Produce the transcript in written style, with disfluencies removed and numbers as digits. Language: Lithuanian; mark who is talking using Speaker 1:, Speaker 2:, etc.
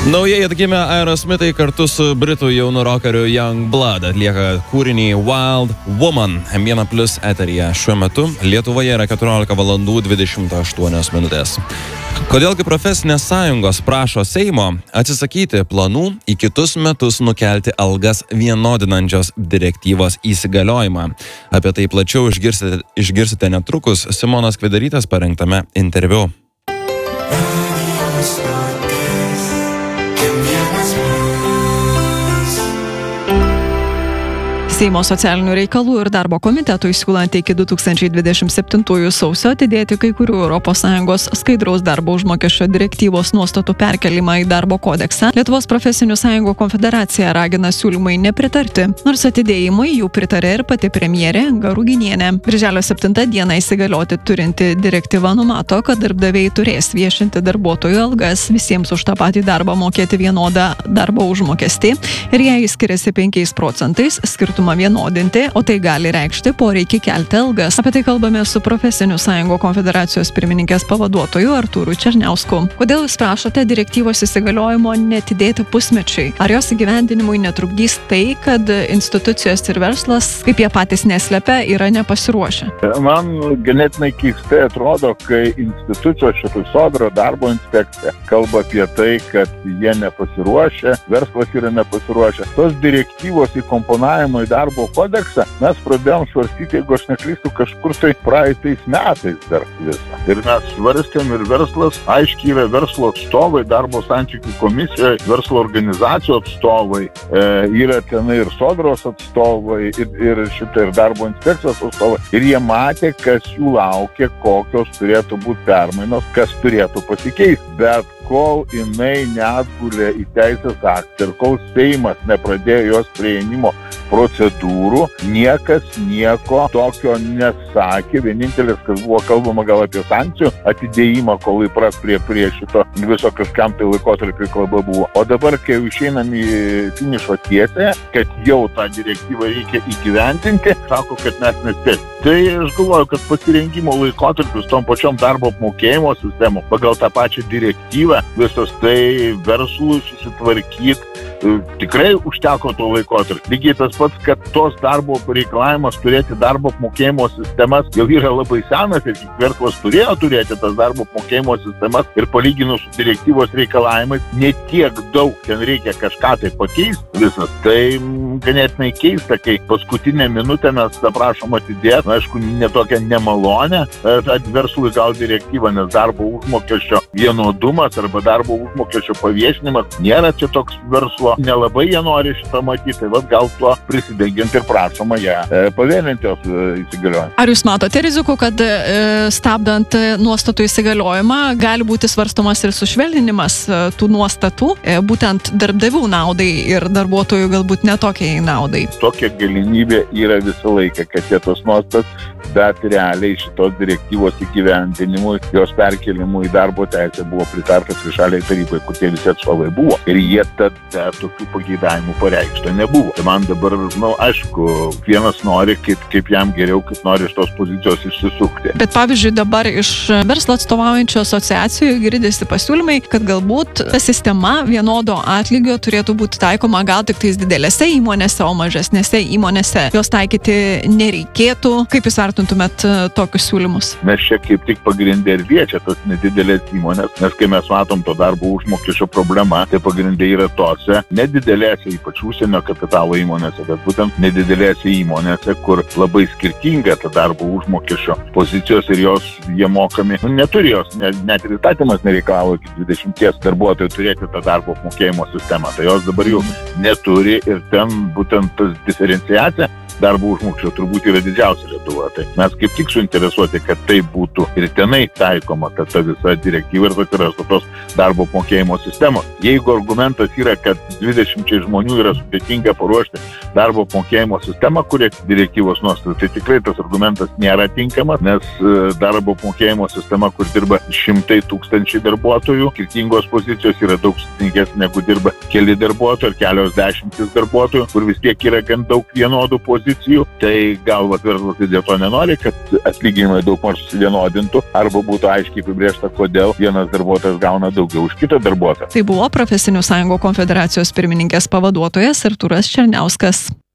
Speaker 1: Naujai atgimę Aerosmithai kartu su britų jaunu rockeriu Youngblood atlieka kūrinį Wild Woman M1+ eteryje. Šiuo metu Lietuvoje yra 14:28. Kodėlgi profesinės sąjungos prašo Seimo atsisakyti planų į kitus metus nukelti algas vienodinančios direktyvos įsigaliojimą? Apie tai plačiau išgirsite netrukus Simonos Kvedarytės parengtame interviu.
Speaker 2: Seimo socialinių reikalų ir darbo komitetui siūlant iki 2027 sausio atidėti kai kurių ES skaidraus darbo užmokesčio direktyvos nuostatų perkelimą į darbo kodeksą, Lietuvos profesinių sąjungų konfederacija ragina siūlymai nepritarti, nors atidėjimui jų pritarė ir pati premjerė Inga Ruginienė. Birželio 7 dieną įsigalioti turinti direktyva numato, kad darbdaviai turės viešinti darbuotojų algas, visiems už tą patį darbą mokėti vienodą darbo užmokestį ir jei skiriasi 5%, skirtumą vienodinti, o tai gali reikšti poreikį kelti algas. Apie tai kalbame su profesinių sąjungų konfederacijos pirmininkės pavaduotoju Artūru Černiausku. Kodėl jūs prašote direktyvos įsigaliojimo netidėti pusmečiui? Ar jos įgyvendinimui netrukdys tai, kad institucijos ir verslas, kaip jie patys neslepia, yra nepasiruošę?
Speaker 3: Man ganėtinai keistai atrodo, kai institucijos šitų Sodra, darbo inspekcija kalba apie tai, kad jie nepasiruošę, verslas yra nepasiruošę. Tos direktyvos įkomponavimo į darbo kodeksą mes pradėjom svarstyti, jeigu aš neklystu, kažkur tai praeitais metais dar visą. Ir mes svarstėm ir verslas, aiškiai yra verslo atstovai, darbo santykių komisijoje, verslo organizacijų atstovai, yra tenai ir Sodros atstovai, ir darbo inspekcijos atstovai. Ir jie matė, kas jų laukia, kokios turėtų būti permainos, kas turėtų pasikeisti. Bet kol jinai neatgulė į teisės aktą ir kol Seimas nepradėjo jos priėmimo procedūrų, niekas nieko tokio nesakė. Vienintelis, kas buvo kalbama gal apie sankcijų atidėjimą, kol įpras prie šito viso kažkam tai laikotarpį kalba buvo. O dabar, kai jau išeinam į finišo tiesę, kad jau tą direktyvą reikia įgyvendinti, sako, kad mes nespėsim. Tai aš galvoju, kad pasirengimo laikotarpius tom pačiom darbo apmokėjimo sistemom pagal tą pačią direktyvą visos tai verslui susitvarkyti tikrai užteko to laikotarpio. Lygiai tas pats, kad tos darbo reikalavimas turėti darbo apmokėjimo sistemas jau yra labai senas ir verslas turėjo turėti tas darbo apmokėjimo sistemas ir palyginus su direktyvos reikalavimais netiek daug ten reikia kažką tai pakeisti visas. Tai ganėtinai keista, kai paskutinę minutę mes prašom atidėti, aišku, netokia nemalonė verslui gal direktyva, nes darbo užmokesčio vienodumas arba darbo užmokesčio paviešinimas nėra čia toks verslo, nelabai jie nori šitą matyti, tai gal tuo prisidengiant ir prašoma ją pavėlinti jos įsigaliojimą. Ar
Speaker 2: jūs matote rizikų, kad stabdant nuostatų įsigaliojimą gali būti svarstomas ir sušvelninimas tų nuostatų, būtent darbdavių naudai ir darbuotojų galbūt netokiai naudai? Tokia
Speaker 3: galimybė yra visą laiką, kad jie tos nuostatas, bet realiai šitos direktyvos įgyvendinimui, jos perkelimui į darbo teisę buvo pritartas Trišalėje taryboje, kur tie visi atstovai buvo. Ir jie tada tokių pageidavimų pareikšta nebuvo. Tai man dabar, aišku, vienas nori, kaip jam geriau, kaip nori iš tos pozicijos išsisukti. Bet pavyzdžiui, dabar iš verslo atstovaujančių asociacijų girdisi pasiūlymai, kad galbūt ta sistema vienodo atlygio turėtų būti taikoma gal tik tais didelėse įmonėse, o mažesnėse įmonėse jos taikyti nereikėtų. Kaip jūs vertintumėt tokius siūlymus? Mes čia kaip tik pagrindė ir viečia tas nedidelės įmonės, nes kai mes matom to darbo užmokesčio problema, tai pagrindė yra tose nedidelėse, ypač užsienio kapitalo įmonėse, bet būtent nedidelėse įmonėse, kur labai skirtinga ta darbo užmokesčio pozicijos ir jie mokami, neturi jos, net ir įstatymas nereikalavo iki 20 darbuotojų turėti tą darbo apmokėjimo sistemą, tai jos dabar jau neturi ir ten būtent tas diferenciacija darbo užmokesčio turbūt yra didžiausia Lietuvoje. Tai mes kaip tik suinteresuoti, kad tai būtų ir tenai taikoma ta visa direktyva ir atsirastų tos darbo apmokėjimo sistemos. Jeigu argumentas yra, kad 20 žmonių yra sudėtinga paruošti darbo apmokėjimo sistemą, kurie direktyvos nuostatų, tai tikrai tas argumentas nėra tinkamas, nes darbo apmokėjimo sistema, kur dirba 100 000 darbuotojų, skirtingos pozicijos yra daug sudėtingesnė, negu dirba keli darbuotojai ir kelios dešimtis darbuotojų, kur vis tiek yra gan daug vienodų pozicijų. pozicijų, tai galbūt verslas dėl to nenori, kad atlyginimai daugmaž susivienodintų arba būtų aiškiai apibrėžta, kodėl vienas darbuotojas gauna daugiau už kitą darbuotoją.
Speaker 2: Tai buvo Profesinių sąjungų konfederacijos pirmininkės pavaduotojas Artūras Černiauskas.